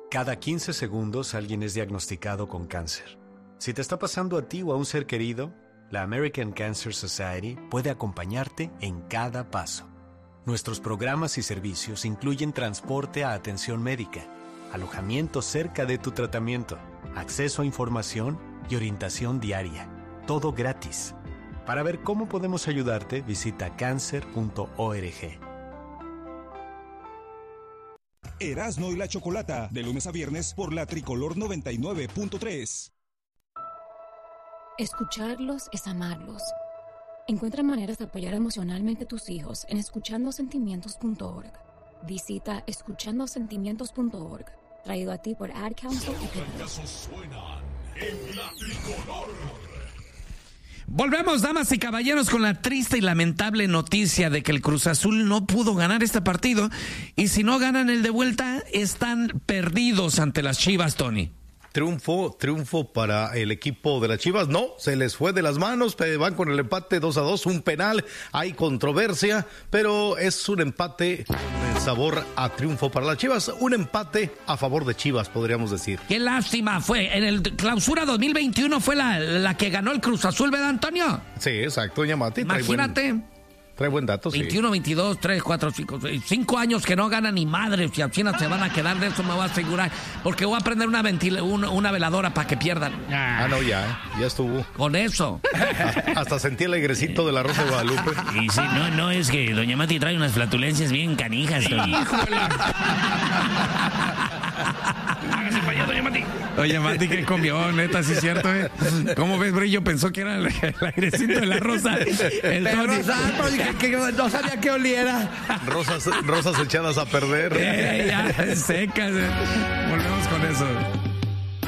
Cada 15 segundos alguien es diagnosticado con cáncer. Si te está pasando a ti o a un ser querido, la American Cancer Society puede acompañarte en cada paso. Nuestros programas y servicios incluyen transporte a atención médica, alojamiento cerca de tu tratamiento, acceso a información y orientación diaria. Todo gratis. Para ver cómo podemos ayudarte, visita cancer.org. Erasmo y la Chocolata, de lunes a viernes por la Tricolor 99.3. Escucharlos es amarlos. Encuentra maneras de apoyar emocionalmente a tus hijos en escuchandosentimientos.org. Visita escuchandosentimientos.org. Traído a ti por Ad Council y Volvemos, damas y caballeros, con la triste y lamentable noticia de que el Cruz Azul no pudo ganar este partido. Y si no ganan el de vuelta, están perdidos ante las Chivas, Tony. Triunfo para el equipo de las Chivas. No, se les fue de las manos, van con el empate 2-2, un penal, hay controversia, pero es un empate con sabor a triunfo para las Chivas, un empate a favor de Chivas, podríamos decir. Qué lástima fue, en el Clausura 2021 fue la que ganó el Cruz Azul, ¿verdad, Antonio? Sí, exacto, doña Mati. Imagínate. Trae buen dato, 21, sí. 22, 3, 4, 5 años que no gana ni madre. Si al final se van a quedar de eso, me voy a asegurar. Porque voy a prender una veladora para que pierdan. No, ya estuvo. Con eso. Hasta sentí el airecito de la Rosa de Guadalupe. Y sí, no, es que doña Mati trae unas flatulencias bien canijas. ¡Híjole! Hágase para allá, doña Mati. Oye, Mati, ¿qué comió? Neta, sí es cierto, ¿eh? ¿Cómo ves, Brillo? Pensó que era el airecito de la Rosa. El Tony. Que no sabía que oliera. Rosas echadas a perder. Ya, secas. Volvemos con eso.